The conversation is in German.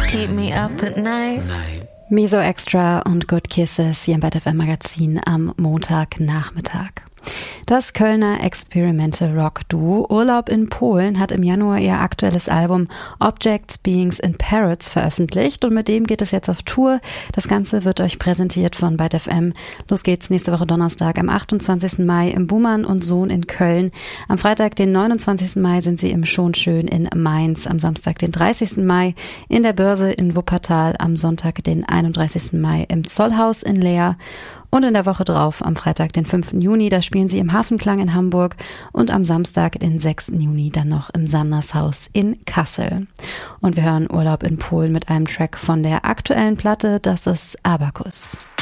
keep me up at night. Miso Extra und Good Kisses hier im Bad FM Magazin am Montagnachmittag. Das Kölner Experimental Rock Duo Urlaub in Polen hat im Januar ihr aktuelles Album Objects, Beings and Parrots veröffentlicht und mit dem geht es jetzt auf Tour. Das Ganze wird euch präsentiert von Bad FM. Los geht's nächste Woche Donnerstag am 28. Mai im Buhmann und Sohn in Köln. Am Freitag, den 29. Mai sind sie im Schonschön in Mainz. Am Samstag, den 30. Mai in der Börse in Wuppertal. Am Sonntag, den 31. Mai im Zollhaus in Leer. Und in der Woche drauf, am Freitag, den 5. Juni, da spielen sie im Hafenklang in Hamburg und am Samstag, den 6. Juni, dann noch im Sandershaus in Kassel. Und wir hören Urlaub in Polen mit einem Track von der aktuellen Platte, das ist Abacus.